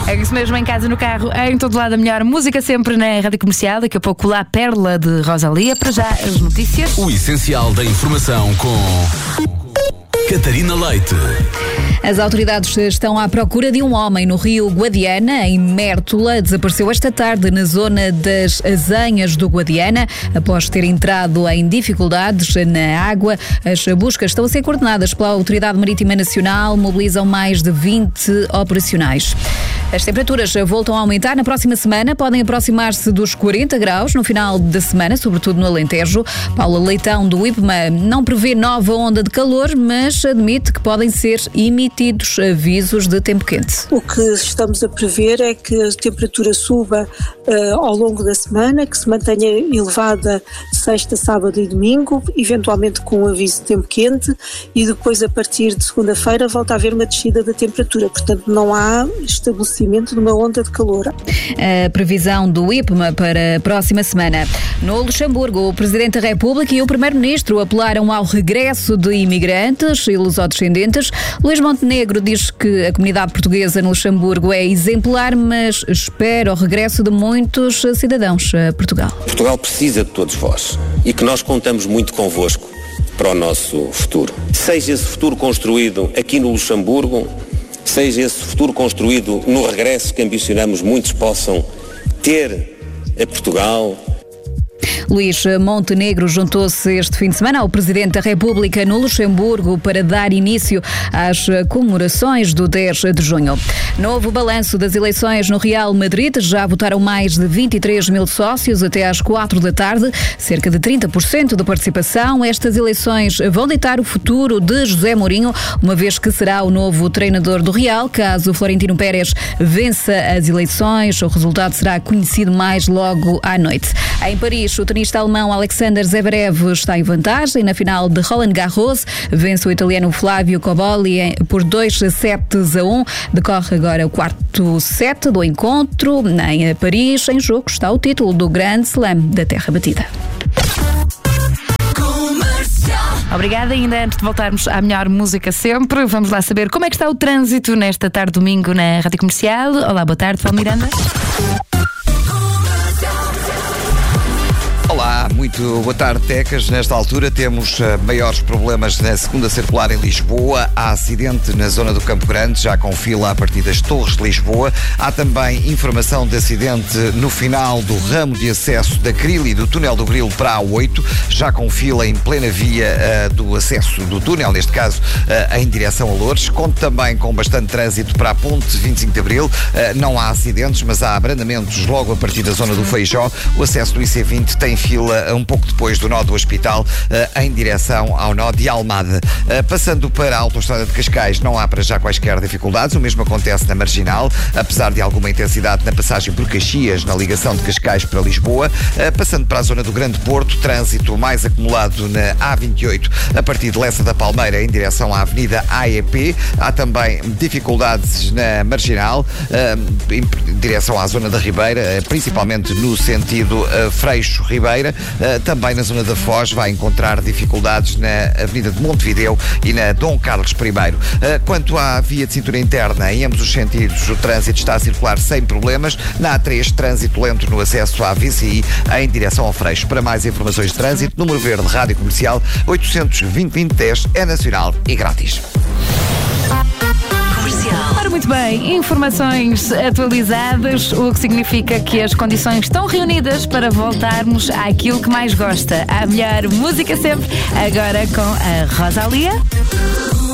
É isso mesmo, em casa, no carro, em todo lado, a melhor música sempre na Rádio Comercial. Daqui a pouco lá, Pérola de Rosalia. Para já, as notícias. O essencial da informação com Catarina Leite. As autoridades estão à procura de um homem no rio Guadiana, em Mértola. Desapareceu esta tarde na zona das Azanhas do Guadiana, após ter entrado em dificuldades na água. As buscas estão a ser coordenadas pela Autoridade Marítima Nacional, mobilizam mais de 20 operacionais. As temperaturas voltam a aumentar na próxima semana, podem aproximar-se dos 40 graus no final da semana, sobretudo no Alentejo. Paula Leitão, do IPMA, não prevê nova onda de calor, mas admite que podem ser emitidos avisos de tempo quente. O que estamos a prever é que a temperatura suba ao longo da semana, que se mantenha elevada sexta, sábado e domingo, eventualmente com um aviso de tempo quente, e depois a partir de segunda-feira volta a haver uma descida da temperatura, portanto não há estabelecimento de uma onda de calor. A previsão do IPMA para a próxima semana. No Luxemburgo, o Presidente da República e o Primeiro-Ministro apelaram ao regresso de imigrantes e lusodescendentes. Luís Montenegro diz que a comunidade portuguesa no Luxemburgo é exemplar, mas espera o regresso de muitos cidadãos a Portugal. Portugal precisa de todos vós e que nós contamos muito convosco para o nosso futuro. Seja esse futuro construído aqui no Luxemburgo, seja esse futuro construído no regresso que ambicionamos muitos possam ter a Portugal. Luís Montenegro juntou-se este fim de semana ao Presidente da República no Luxemburgo para dar início às comemorações do 10 de junho. Novo balanço das eleições no Real Madrid. Já votaram mais de 23 mil sócios até às 4 da tarde, cerca de 30% da participação. Estas eleições vão ditar o futuro de José Mourinho, uma vez que será o novo treinador do Real. Caso Florentino Pérez vença as eleições, o resultado será conhecido mais logo à noite. Em Paris, o tenista alemão Alexander Zverev está em vantagem. Na final de Roland Garros, vence o italiano Flávio Cobolli por 2-7-1. Decorre agora o quarto set do encontro. Em Paris, em jogo, está o título do Grand Slam da Terra Batida. Obrigada. Ainda antes de voltarmos à melhor música sempre, vamos lá saber como é que está o trânsito nesta tarde de domingo na Rádio Comercial. Olá, boa tarde, Paulo Miranda. Olá, muito boa tarde, Tecas. Nesta altura temos maiores problemas na segunda circular em Lisboa. Há acidente na zona do Campo Grande, já com fila a partir das Torres de Lisboa. Há também informação de acidente no final do ramo de acesso da Cril e do túnel do Grilo para a A8, já com fila em plena via do acesso do túnel, neste caso em direção a Loures. Conto também com bastante trânsito para a Ponte 25 de Abril. Não há acidentes, mas há abrandamentos logo a partir da zona do Feijó. O acesso do IC20 tem fila um pouco depois do nó do Hospital, em direção ao nó de Almada. Passando para a autoestrada de Cascais, não há para já quaisquer dificuldades. O mesmo acontece na Marginal, apesar de alguma intensidade na passagem por Caxias, na ligação de Cascais para Lisboa. Passando para a zona do Grande Porto, trânsito mais acumulado na A28, a partir de Lessa da Palmeira, em direção à Avenida AEP. Há também dificuldades na Marginal, em direção à zona da Ribeira, principalmente no sentido Freixo-Ribeira. Também na zona da Foz vai encontrar dificuldades na Avenida de Montevideo e na Dom Carlos I. Quanto à via de cintura interna, em ambos os sentidos o trânsito está a circular sem problemas. Na A3, trânsito lento no acesso à VCI em direção ao Freixo. Para mais informações de trânsito, número verde Rádio Comercial 820-2010 é nacional e grátis. Ora, muito bem, informações atualizadas, o que significa que as condições estão reunidas para voltarmos àquilo que mais gosta, à melhor música sempre, agora com a Rosalia.